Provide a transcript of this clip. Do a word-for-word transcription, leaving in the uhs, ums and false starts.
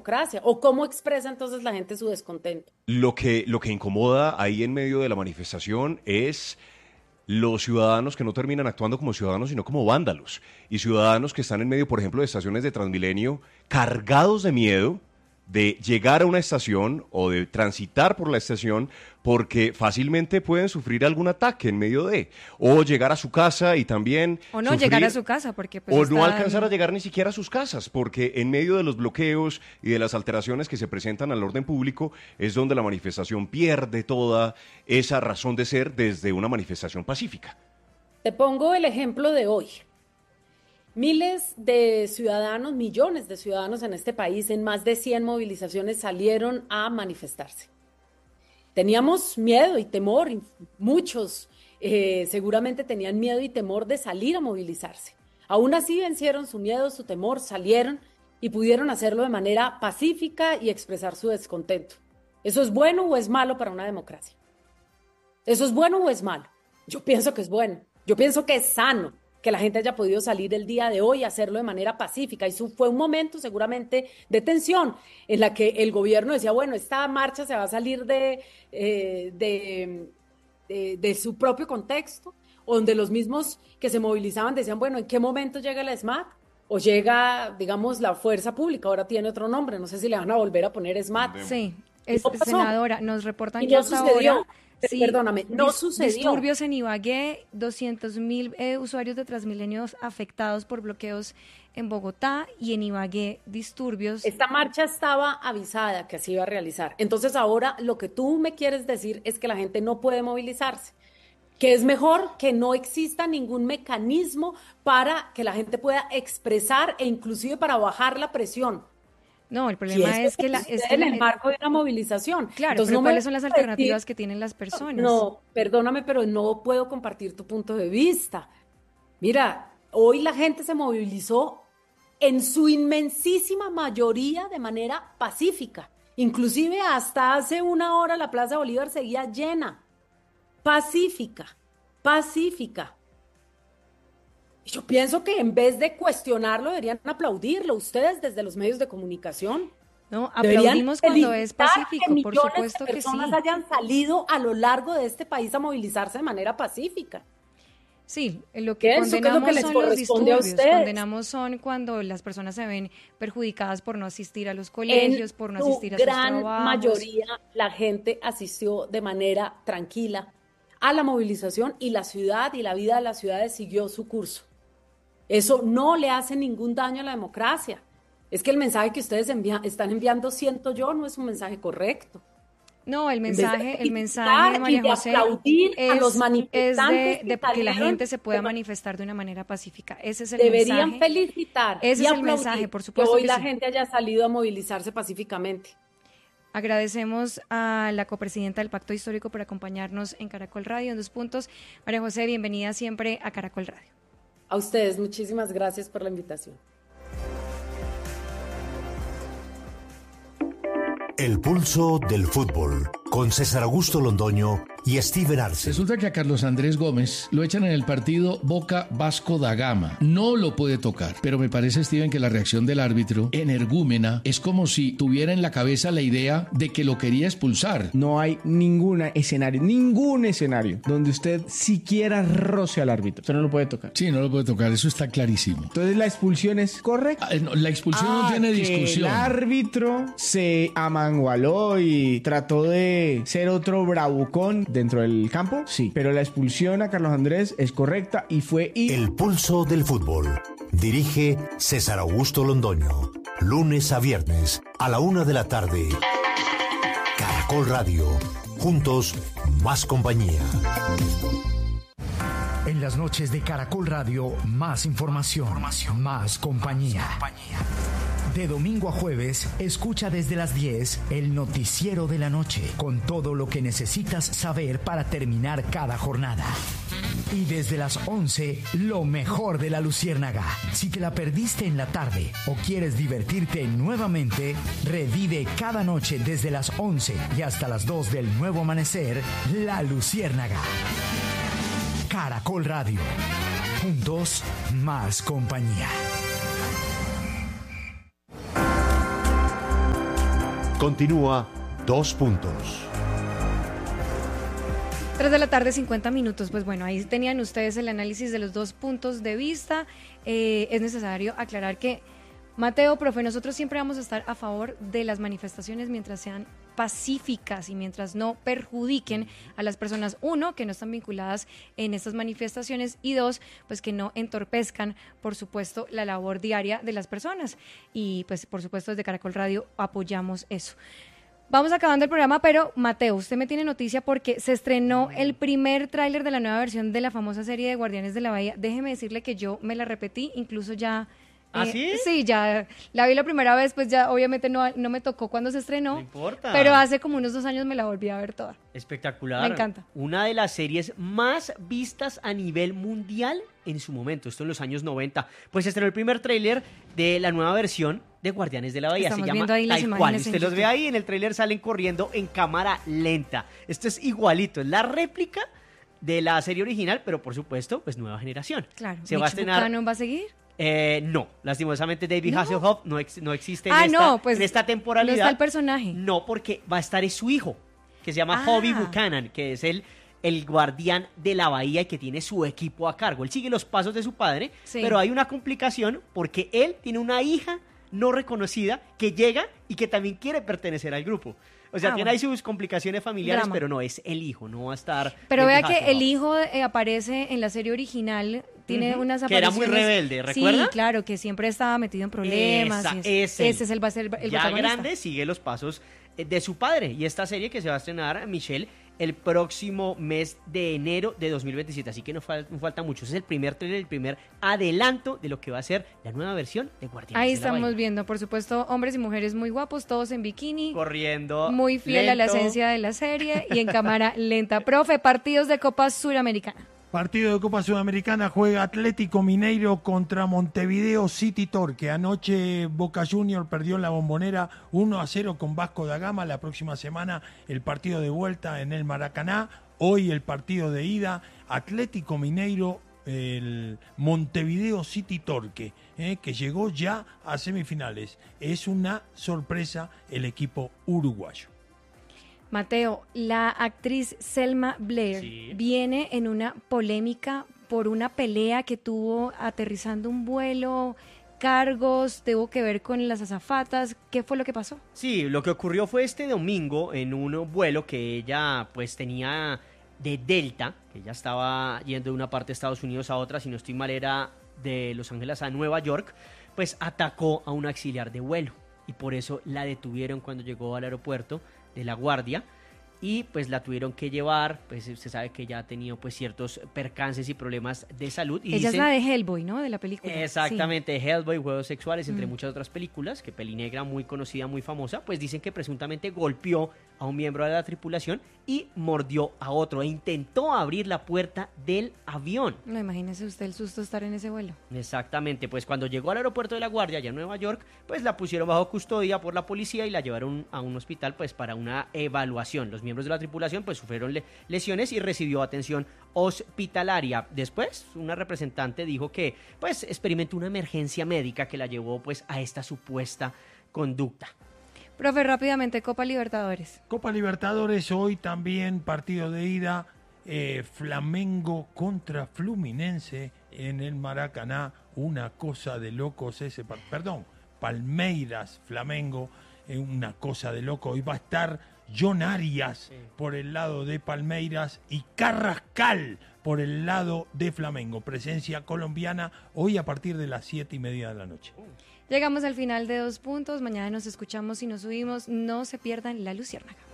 democracia. ¿O cómo expresa entonces la gente su descontento? Lo que, lo que incomoda ahí en medio de la manifestación es los ciudadanos que no terminan actuando como ciudadanos, sino como vándalos. Y ciudadanos que están en medio, por ejemplo, de estaciones de Transmilenio, cargados de miedo de llegar a una estación o de transitar por la estación porque fácilmente pueden sufrir algún ataque en medio de, o llegar a su casa y también o no sufrir, llegar a su casa porque pues o están... no alcanzar a llegar ni siquiera a sus casas, porque en medio de los bloqueos y de las alteraciones que se presentan al orden público es donde la manifestación pierde toda esa razón de ser desde una manifestación pacífica. Te pongo el ejemplo de hoy. Miles de ciudadanos, millones de ciudadanos en este país, en más de cien movilizaciones, salieron a manifestarse. Teníamos miedo y temor, y muchos eh, seguramente tenían miedo y temor de salir a movilizarse. Aún así vencieron su miedo, su temor, salieron y pudieron hacerlo de manera pacífica y expresar su descontento. ¿Eso es bueno o es malo para una democracia? ¿Eso es bueno o es malo? Yo pienso que es bueno, yo pienso que es sano que la gente haya podido salir el día de hoy y hacerlo de manera pacífica. Y eso fue un momento seguramente de tensión en la que el gobierno decía, bueno, esta marcha se va a salir de, eh, de, de, de su propio contexto, donde los mismos que se movilizaban decían, bueno, ¿en qué momento llega el SMAT? O llega, digamos, la fuerza pública, ahora tiene otro nombre, no sé si le van a volver a poner SMAT. Sí, es, no senadora, nos reportan y que no hasta sucedió. ahora... Sí, Perdóname, no dis- sucedió. Disturbios en Ibagué, doscientos mil eh, usuarios de Transmilenio afectados por bloqueos en Bogotá y en Ibagué disturbios. Esta marcha estaba avisada que se iba a realizar. Entonces ahora lo que tú me quieres decir es que la gente no puede movilizarse, que es mejor que no exista ningún mecanismo para que la gente pueda expresar e inclusive para bajar la presión. No, el problema es que, la, es que en la, el marco de una movilización. Claro, Entonces, pero no ¿cuáles me son las puedes alternativas decir, que tienen las personas? No, perdóname, pero no puedo compartir tu punto de vista. Mira, hoy la gente se movilizó en su inmensísima mayoría de manera pacífica. Inclusive hasta hace una hora la Plaza Bolívar seguía llena. Pacífica, pacífica. Yo pienso que en vez de cuestionarlo, deberían aplaudirlo ustedes desde los medios de comunicación. No, aplaudimos cuando es pacífico, que por millones supuesto de que sí. personas hayan salido a lo largo de este país a movilizarse de manera pacífica. Sí, lo que Eso, ¿qué es lo condenamos que les son los corresponde a disturbios, ustedes? condenamos son cuando las personas se ven perjudicadas por no asistir a los colegios, En por no su asistir a sus gran trabajos. mayoría, la gente asistió de manera tranquila a la movilización y la ciudad y la vida de las ciudades siguió su curso. Eso no le hace ningún daño a la democracia. Es que el mensaje que ustedes envía, están enviando, siento yo, no es un mensaje correcto. No, el En vez de mensaje, el mensaje de felicitar María y de José aplaudir a es, los es de, manifestantes de que que la salieron, gente se pueda de- manifestar de una manera pacífica. Ese es el Deberían mensaje. felicitar Ese y es el aplaudir mensaje, por supuesto que hoy que la sí. gente haya salido a movilizarse pacíficamente. Agradecemos a la copresidenta del Pacto Histórico por acompañarnos en Caracol Radio en Dos Puntos. María José, bienvenida siempre a Caracol Radio. A ustedes, muchísimas gracias por la invitación. El pulso del fútbol, con César Augusto Londoño y Steven Arce. Resulta que a Carlos Andrés Gómez lo echan en el partido Boca Vasco da Gama. No lo puede tocar, pero me parece, Steven, que la reacción del árbitro, energúmena, es como si tuviera en la cabeza la idea de que lo quería expulsar. No hay ningún escenario, ningún escenario donde usted siquiera roce al árbitro. Usted no lo puede tocar. Sí, no lo puede tocar, eso está clarísimo. Entonces la expulsión es correcta. Ah, no, la expulsión no Ah, tiene que discusión. El árbitro se amangualó y trató de ser otro bravucón dentro del campo, sí. Pero la expulsión a Carlos Andrés es correcta y fue... Y... El pulso del fútbol. Dirige César Augusto Londoño. Lunes a viernes a la una de la tarde. Caracol Radio. Juntos, más compañía. En las noches de Caracol Radio, más información, más compañía. De domingo a jueves, escucha desde las diez el noticiero de la noche, con todo lo que necesitas saber para terminar cada jornada. Y desde las once, lo mejor de la Luciérnaga. Si te la perdiste en la tarde o quieres divertirte nuevamente, revive cada noche desde las once y hasta las dos del nuevo amanecer, La Luciérnaga. Caracol Radio. Juntos, más compañía. Continúa Dos Puntos. Tres de la tarde, cincuenta minutos. Pues bueno, ahí tenían ustedes el análisis de los dos puntos de vista. Eh, es necesario aclarar que, Mateo, profe, nosotros siempre vamos a estar a favor de las manifestaciones mientras sean pacíficas y mientras no perjudiquen a las personas, uno, que no están vinculadas en estas manifestaciones, y dos, pues que no entorpezcan, por supuesto, la labor diaria de las personas. Y pues, por supuesto, desde Caracol Radio apoyamos eso. Vamos acabando el programa, pero Mateo, usted me tiene noticia porque se estrenó el primer tráiler de la nueva versión de la famosa serie de Guardianes de la Bahía. Déjeme decirle que yo me la repetí, incluso ya... ¿Ah, eh, sí? Sí, ya la vi la primera vez, pues ya obviamente no, no me tocó cuando se estrenó. No importa. Pero hace como unos dos años me la volví a ver toda. Espectacular. Me encanta. Una de las series más vistas a nivel mundial en su momento, esto en los años noventa. Pues estrenó el primer tráiler de la nueva versión de Guardianes de la Bahía. Estamos Se llama viendo ahí las tal imágenes cual. en Usted los YouTube. ve ahí, en el tráiler salen corriendo en cámara lenta. Esto es igualito, es la réplica de la serie original, pero por supuesto, pues nueva generación. Claro. Se va a ¿Mitch estrenar... Buchanan va a seguir? Eh, no, lastimosamente David ¿No? Hasselhoff no, ex- no existe en, Ah, esta, no, pues en esta temporalidad. no está el personaje. No, porque va a estar es su hijo, que se llama Ah. Hobby Buchanan, que es el, el guardián de la bahía y que tiene su equipo a cargo. Él sigue los pasos de su padre, Sí. pero hay una complicación porque él tiene una hija no reconocida que llega y que también quiere pertenecer al grupo. O sea, Ah, tiene bueno. ahí sus complicaciones familiares, Drama. pero no, es el hijo, no va a estar... Pero David vea que Hasselhoff. el hijo eh, aparece en la serie original, tiene Ujú, unas que era apariciones... muy rebelde, ¿recuerda? Sí, claro, que siempre estaba metido en problemas. Esa, y es- es él. ese es el, va a ser el ya protagonista. grande sigue los pasos eh, de su padre. Y esta serie que se va a estrenar, Michelle, el próximo mes de enero de dos mil veintisiete. Así que no, fal- no falta mucho. Ese es el primer trailer, el primer adelanto de lo que va a ser la nueva versión de Guardianes Ahí de la estamos Bahía. viendo, por supuesto, hombres y mujeres muy guapos, todos en bikini. Corriendo. Muy fiel a la lento. esencia de la serie y en cámara lenta. Profe, partidos de Copa Suramericana. Partido de Copa Sudamericana, juega Atlético Mineiro contra Montevideo City Torque. Anoche Boca Junior perdió en la Bombonera uno a cero con Vasco da Gama. La próxima semana el partido de vuelta en el Maracaná. Hoy el partido de ida, Atlético Mineiro, el Montevideo City Torque, eh, que llegó ya a semifinales. Es una sorpresa el equipo uruguayo. Mateo, la actriz Selma Blair Sí. viene en una polémica por una pelea que tuvo aterrizando un vuelo, cargos, tuvo que ver con las azafatas. ¿Qué fue lo que pasó? Sí, lo que ocurrió fue este domingo en un vuelo que ella pues tenía de Delta, que ella estaba yendo de una parte de Estados Unidos a otra, si no estoy mal era de Los Ángeles a Nueva York, pues atacó a un auxiliar de vuelo y por eso la detuvieron cuando llegó al aeropuerto de La Guardia y pues la tuvieron que llevar, pues se sabe que ella ha tenido pues ciertos percances y problemas de salud. Y Ella dicen- es la de Hellboy, ¿no? De la película. Exactamente, Hellboy, Juegos Sexuales, entre Mm. muchas otras películas, que Pelinegra, muy conocida, muy famosa, pues dicen que presuntamente golpeó a un miembro de la tripulación y mordió a otro e intentó abrir la puerta del avión. Sí. No, imagínese usted el susto de estar en ese vuelo. Exactamente, pues cuando llegó al aeropuerto de La Guardia, allá en Nueva York, pues la pusieron bajo custodia por la policía y la llevaron a un hospital pues para una evaluación. Los miembros de la tripulación pues sufrieron le- lesiones y recibió atención hospitalaria. Después, una representante dijo que pues experimentó una emergencia médica que la llevó pues a esta supuesta conducta. Profe, rápidamente, Copa Libertadores. Copa Libertadores, hoy también partido de ida, eh, Flamengo contra Fluminense en el Maracaná, una cosa de locos ese, par- perdón, Palmeiras, Flamengo, eh, una cosa de loco. Hoy va a estar John Arias por el lado de Palmeiras y Carrascal por el lado de Flamengo. Presencia colombiana hoy a partir de las siete y media de la noche. Llegamos al final de Dos Puntos. Mañana nos escuchamos y nos subimos. No se pierdan La Luciérnaga.